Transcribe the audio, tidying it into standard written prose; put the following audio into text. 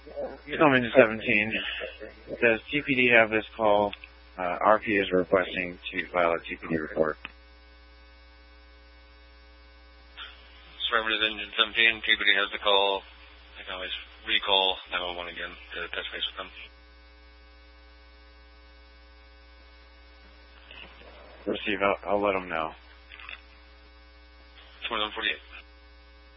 Engine 17, does TPD have this call? RP is requesting to file a TPD report. Affirmative, Engine 17, TPD has the call. I can always recall 911 again to touch base with them. Receive, I'll let them know. 2148.